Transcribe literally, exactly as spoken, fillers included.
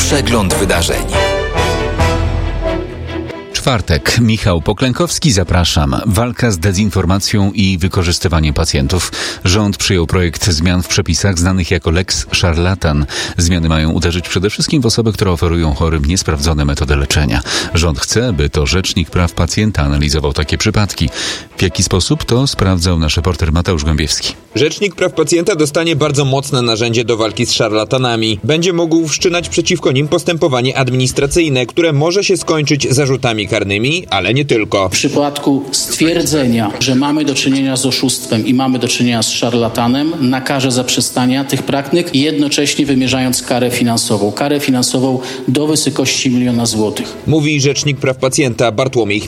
Przegląd wydarzeń. Czwartek. Michał Poklękowski, zapraszam. Walka z dezinformacją i wykorzystywaniem pacjentów. Rząd przyjął projekt zmian w przepisach znanych jako Lex Szarlatan. Zmiany mają uderzyć przede wszystkim w osoby, które oferują chorym niesprawdzone metody leczenia. Rząd chce, by to Rzecznik Praw Pacjenta analizował takie przypadki. W jaki sposób to sprawdzał nasz reporter Mateusz Gąbiewski. Rzecznik Praw Pacjenta dostanie bardzo mocne narzędzie do walki z szarlatanami. Będzie mógł wszczynać przeciwko nim postępowanie administracyjne, które może się skończyć zarzutami karnymi, ale nie tylko. W przypadku stwierdzenia, że mamy do czynienia z oszustwem i mamy do czynienia z szarlatanem, nakaże zaprzestania tych praktyk, jednocześnie wymierzając karę finansową. Karę finansową do wysokości miliona złotych. Mówi Rzecznik Praw Pacjenta Bartłomiej